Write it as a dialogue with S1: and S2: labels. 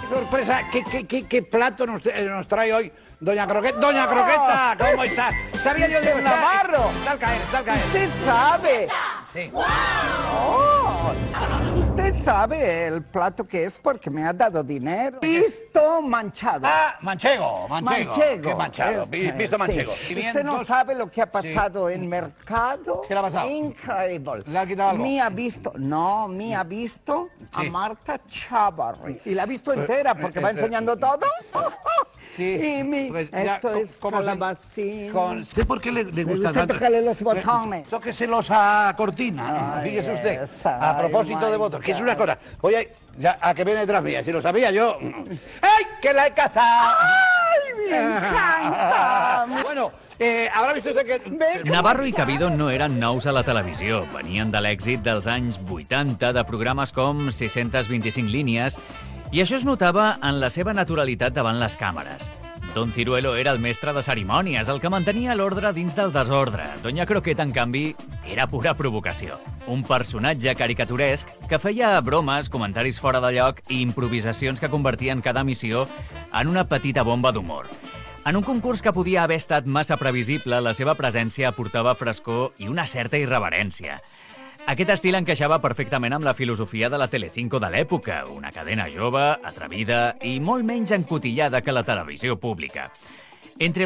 S1: sorpresa! ¿Qué plato nos trae hoy Doña Croqueta? ¡Doña Croqueta! ¿Cómo está? Sabía yo de
S2: Navarro.
S1: Está al caer.
S2: Usted sabe.
S1: Sí.
S2: Oh, usted sabe el plato que es porque me ha dado dinero. Visto manchado.
S1: Ah, manchego. ¿Qué manchado? Visto manchego.
S2: Sí. Usted no sabe lo que ha pasado en mercado.
S1: ¿Qué le ha pasado?
S2: Increíble.
S1: ¿Le ha quitado algo?
S2: Me ha visto a Marta Chavarri. Y la ha visto entera porque va enseñando todo.
S1: Sí.
S2: Y
S1: Pues ya,
S2: esto es
S1: ¿cómo se-
S2: calabacín.
S1: ¿Sé por qué le gusta
S2: gusta
S1: tanto?
S2: tocarle los botones.
S1: Tóqueselos a Cortina,
S2: Ay,
S1: fíjese usted.
S2: esa,
S1: A propósito
S2: ay,
S1: de
S2: my
S1: votos, que es
S2: God.
S1: una cosa. Voy a que viene detrás mía, si lo sabía yo. ¡Ay, que la he cazado!
S2: ¡Ay, me encanta!
S1: Bueno, habrá visto usted que...
S3: Navarro i Cabido no eren nous a la televisió. Venien de l'èxit dels anys 80 de programes com 625 línies i això es notava en la seva naturalitat davant les càmeres. Don Ciruelo era el mestre de cerimònies, el que mantenia l'ordre dins del desordre. Doña Croqueta, en canvi, era pura provocació. Un personatge caricaturesc que feia bromes, comentaris fora de lloc i improvisacions que convertien cada missió en una petita bomba d'humor. En un concurs que podia haver estat massa previsible, la seva presència aportava frescor i una certa irreverència. Aquest estil encaixava perfectament amb la filosofia de la Telecinco de l'època, una cadena jove, atrevida i molt menys encotillada que la televisió pública. Entre